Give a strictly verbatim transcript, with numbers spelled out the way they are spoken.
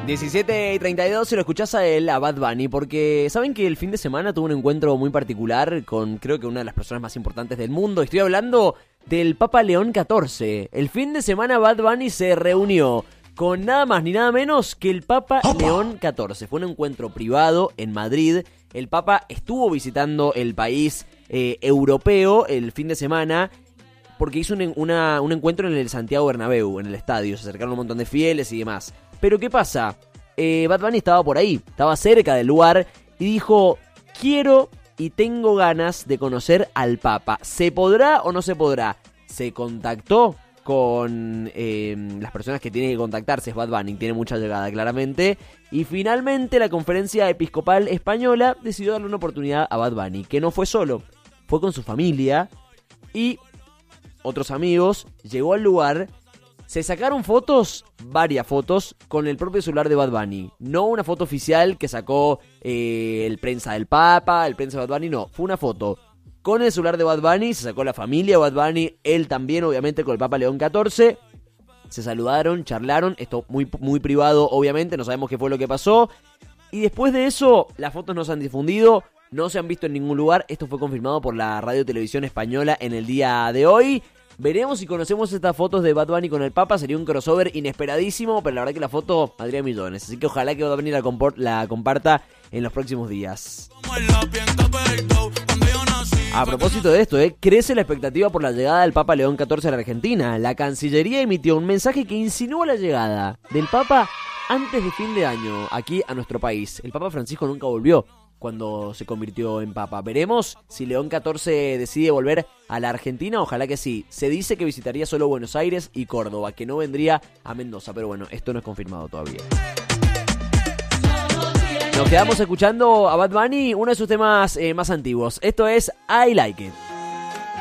diecisiete y treinta y dos, se lo escuchás a él, a Bad Bunny, porque saben que el fin de semana tuvo un encuentro muy particular con, creo que una de las personas más importantes del mundo. Estoy hablando del Papa León catorce. El fin de semana Bad Bunny se reunió con nada más ni nada menos que el Papa León catorce. Fue un encuentro privado en Madrid. El Papa estuvo visitando el país eh, europeo el fin de semana porque hizo un, una, un encuentro en el Santiago Bernabéu, en el estadio. Se acercaron un montón de fieles y demás. Pero ¿qué pasa? Eh, Bad Bunny estaba por ahí, estaba cerca del lugar y dijo: quiero y tengo ganas de conocer al Papa. ¿Se podrá o no se podrá? Se contactó con eh, las personas que tiene que contactarse. Es Bad Bunny, tiene mucha llegada claramente. Y finalmente la Conferencia Episcopal Española decidió darle una oportunidad a Bad Bunny, que no fue solo, fue con su familia y otros amigos. Llegó al lugar. Se sacaron fotos, varias fotos, con el propio celular de Bad Bunny. No una foto oficial que sacó eh, el prensa del Papa, el prensa de Bad Bunny, no. Fue una foto con el celular de Bad Bunny, se sacó la familia Bad Bunny, él también, obviamente, con el Papa León catorce. Se saludaron, charlaron, esto muy, muy privado, obviamente, no sabemos qué fue lo que pasó. Y después de eso, las fotos no se han difundido, no se han visto en ningún lugar. Esto fue confirmado por la Radio Televisión Española en el día de hoy. Veremos si conocemos estas fotos de Bad Bunny con el Papa. Sería un crossover inesperadísimo, pero la verdad que la foto valdría millones. Así que ojalá que Bad Bunny la, compor- la comparta en los próximos días. A propósito de esto, ¿eh? crece la expectativa por la llegada del Papa León catorce a la Argentina. La Cancillería emitió un mensaje que insinúa la llegada del Papa antes de fin de año aquí a nuestro país. El Papa Francisco nunca volvió cuando se convirtió en Papa. Veremos si León catorce decide volver a la Argentina. Ojalá que sí. Se dice que visitaría solo Buenos Aires y Córdoba, que no vendría a Mendoza, pero bueno, esto no es confirmado todavía. Nos quedamos escuchando a Bad Bunny, uno de sus temas eh, más antiguos. Esto es I Like It.